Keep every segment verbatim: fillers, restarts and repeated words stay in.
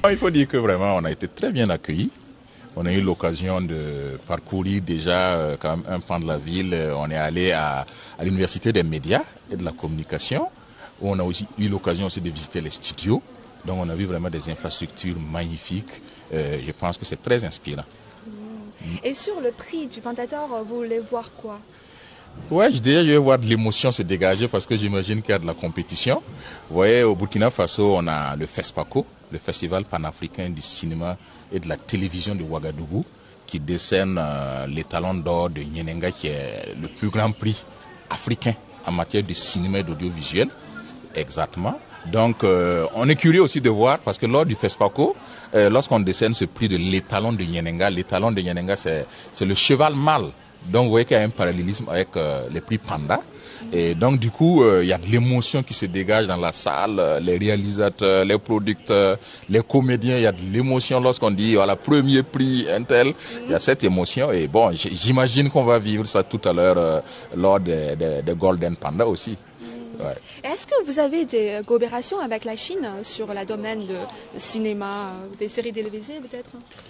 Il faut dire que vraiment, on a été très bien accueillis. On a eu l'occasion de parcourir déjà euh, quand même un pan de la ville. On est allé à, à l'université des médias et de la communication, où on a aussi eu l'occasion aussi de visiter les studios. Donc on a vu vraiment des infrastructures magnifiques. Euh, je pense que c'est très inspirant. Et sur le prix du Pentator, vous voulez voir quoi? Ouais, déjà je vais voir de l'émotion se dégager parce que j'imagine qu'il y a de la compétition. Vous voyez, au Burkina Faso, on a le FESPACO, le Festival panafricain du cinéma et de la télévision de Ouagadougou, qui décerne euh, les talons d'or de Nyenenga, qui est le plus grand prix africain en matière de cinéma et d'audiovisuel. Exactement. Donc, euh, on est curieux aussi de voir, parce que lors du FESPACO, euh, lorsqu'on décerne ce prix de l'étalon de Nyenenga, l'étalon de Nyenenga, c'est le cheval mâle. Donc, vous voyez qu'il y a un parallélisme avec euh, les prix Panda. Et donc, du coup, euh, il y a de l'émotion qui se dégage dans la salle. Les réalisateurs, les producteurs, les comédiens, il y a de l'émotion lorsqu'on dit, voilà, premier prix, un tel. Il y a cette émotion. Et bon, j'imagine qu'on va vivre ça tout à l'heure euh, lors des, des, des Golden Panda aussi. Ouais. Est-ce que vous avez des coopérations avec la Chine sur le domaine de cinéma, des séries télévisées peut-être?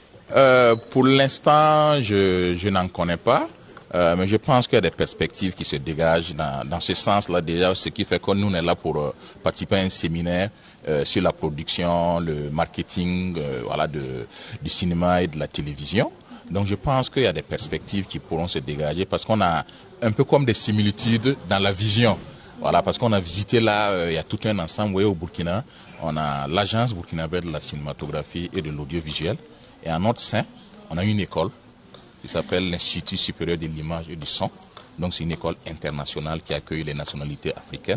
euh, Pour l'instant, je, je n'en connais pas. Euh, mais je pense qu'il y a des perspectives qui se dégagent dans, dans ce sens-là déjà, ce qui fait que nous on est là pour euh, participer à un séminaire euh, sur la production, le marketing euh, voilà, de, du cinéma et de la télévision. Donc je pense qu'il y a des perspectives qui pourront se dégager parce qu'on a un peu comme des similitudes dans la vision. Voilà, parce qu'on a visité là, euh, il y a tout un ensemble, vous voyez, au Burkina, on a l'agence burkinabé de la cinématographie et de l'audiovisuel. Et en notre sein, on a une école qui s'appelle l'Institut supérieur de l'image et du son. Donc c'est une école internationale qui accueille les nationalités africaines.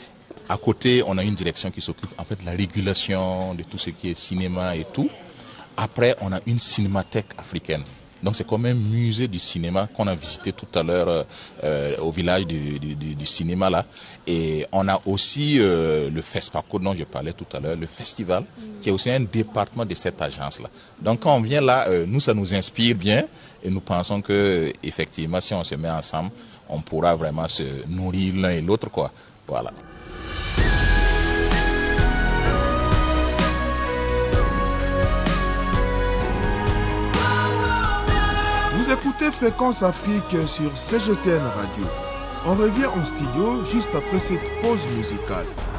À côté, on a une direction qui s'occupe en fait de la régulation de tout ce qui est cinéma et tout. Après, on a une cinémathèque africaine. Donc c'est comme un musée du cinéma qu'on a visité tout à l'heure euh, au village du, du, du cinéma là. Et on a aussi euh, le FESPACO dont je parlais tout à l'heure, le festival, qui est aussi un département de cette agence là. Donc quand on vient là, euh, nous ça nous inspire bien et nous pensons que effectivement si on se met ensemble, on pourra vraiment se nourrir l'un et l'autre quoi. Voilà. Vous écoutez Fréquence Afrique sur C G T N Radio. On revient en studio juste après cette pause musicale.